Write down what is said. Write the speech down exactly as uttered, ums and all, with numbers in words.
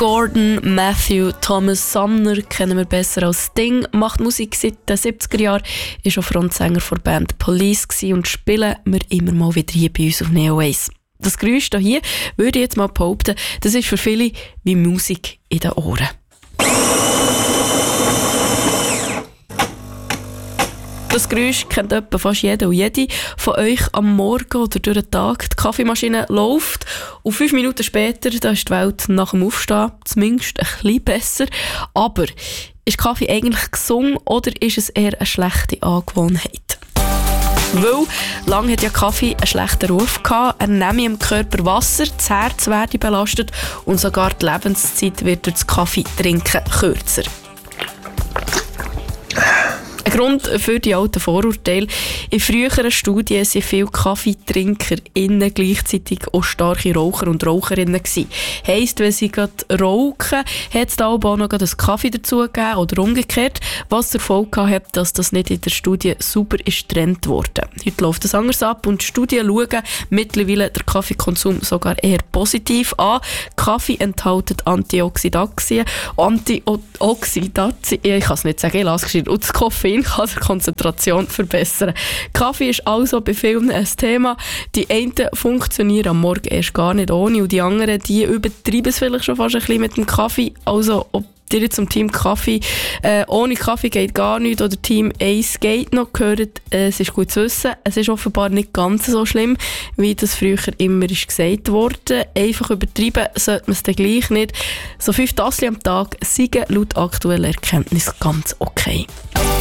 Gordon Matthew Thomas Sumner kennen wir besser als Sting, macht Musik seit den siebziger Jahren, ist auch Frontsänger der Band Police und spielen wir immer mal wieder hier bei uns auf Neo Ace. Das Geräusch hier würde ich jetzt mal behaupten, das ist für viele wie Musik in den Ohren. Das Geräusch kennt etwa fast jeder und jede von euch am Morgen oder durch den Tag. Die Kaffeemaschine läuft und fünf Minuten später da ist die Welt nach dem Aufstehen zumindest ein bisschen besser. Aber ist Kaffee eigentlich gesund oder ist es eher eine schlechte Angewohnheit? Weil lange hat ja Kaffee einen schlechten Ruf gehabt. Er nehme im Körper Wasser, das Herz werde belastet und sogar die Lebenszeit wird durch das Kaffeetrinken kürzer. Ein Grund für die alten Vorurteile. In früheren Studien waren viele KaffeetrinkerInnen gleichzeitig auch starke Raucher und Raucherinnen gewesen. Heisst, wenn sie gerade rauchen, hat es da auch noch einen Kaffee dazu gegeben oder umgekehrt, was zur Folge hat, dass das nicht in der Studie super ist getrennt wurde. Heute läuft das anders ab und die Studien schauen mittlerweile den Kaffeekonsum sogar eher positiv an. Kaffee enthält Antioxidantien, Antioxidantien, ich kann es nicht sagen, ich lasse es geschrieben, und das Koffein kann die Konzentration verbessern. Kaffee ist also bei vielen ein Thema. Die einen funktionieren am Morgen erst gar nicht ohne und die anderen, die übertreiben es vielleicht schon fast ein bisschen mit dem Kaffee. Also ob ihr zum Team Kaffee äh, ohne Kaffee geht gar nicht oder Team Ace geht noch, gehört, äh, es ist gut zu wissen. Es ist offenbar nicht ganz so schlimm, wie das früher immer ist gesagt wurde. Einfach übertreiben sollte man es dann gleich nicht. So fünf Tassen am Tag sind laut aktueller Erkenntnis ganz okay.